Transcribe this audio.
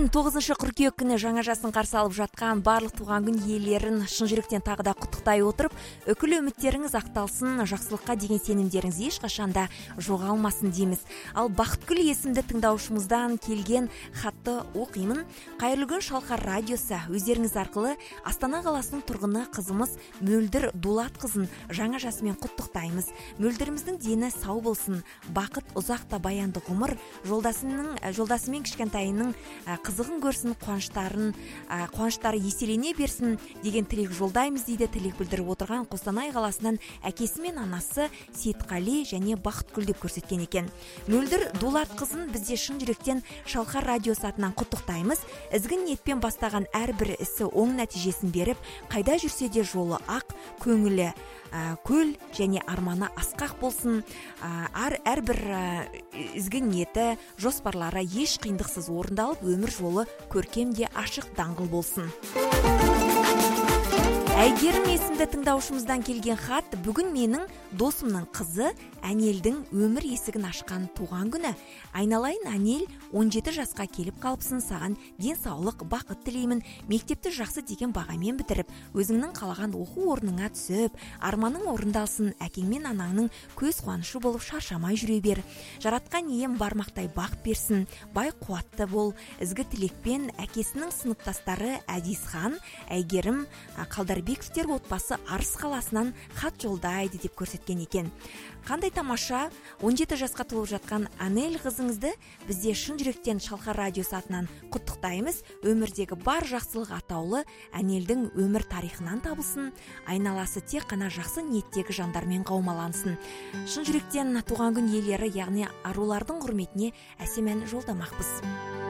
Бүгін 9 қыркүйек күні жаңа жасын қарсы алып жатқан барлық туған күн иелерін шын жүректен тағы да құттықтай отырып, үкілі үміттеріңіз ақталсын, жақсылыққа деген сенімдеріңіз ешқашанда жоғалмасын дейміз. Ал Бақытгүл есімді тыңдаушымыздан келген хатты оқимын. Қайырлы күн, Шалқар радиосы. Өздеріңіз арқылы Астана қаласының тұрғыны қызымыз Мөлдір Дулатқызын жаңа жасымен құттықтаймыз. Мөлдіріміздің дені сау болсын, бақыт ұзақта баянды ғұмыр, жолдасымен кішкентайының қызығын көрсін, қуаныштары еселене берсін деген тілек жолдаймыз дейді. Тілек білдіріп отырған Қостанай қаласынан әкесі мен анасы Сейтқали және Бақытгүл деп көрсеткен екен. Мөлдір Дулатқызын бізде шын жүректен Шалқар радиосы атынан құттықтаймыз. Ізгі ниетпен бастаған әрбір ісі оң нәтижесін беріп, қайда жүрсе де жолы ақ, көңілі көл және арманы асқақ болсын. Әрбір ізгі ниеті, жоспарлары еш қиындықсыз орындалып, өмір жолы көркем де ашық даңғыл болсын. Әйгерім есімді тыңдаушымыздан келген хат: бүгін менің досымның қызы Әнелдің өмір есігін ашқан туған күні. Айналайын Әнел, 17 жасқа келіп қалыпсың, саған денсаулық, бақыт тілеймін. Мектепті жақсы деген бағамен бітіріп, өзіңнің қалаған оқу орныңа түсіп, арманың орындалсын, әкең мен анаңның көз қуанышы болып шаршамай жүре бер. Жаратқан ием бармақтай бақ берсін, бай қуатты бол. Ізгі тілекпен әкесінің сыныптастары Әдисхан, Әйгерім Қалдарбековтер отбасы Арыс қаласынан хат жолдайды деп көрсеткен екен. Қандай тамаша, 17 жасқа толып жатқан Әнел қызыңызды бізде шын жүректен Шалқар радиосы атынан құттықтаймыз. Өмірдегі бар жақсылық атаулы Әнелдің өмір тарихынан табылсын, айналасы тек қана жақсы ниеттегі жандармен қаумалансын. Шын жүректен туған күн иелері, яғни арулардың құрметіне әсем ән жолдамақпыз.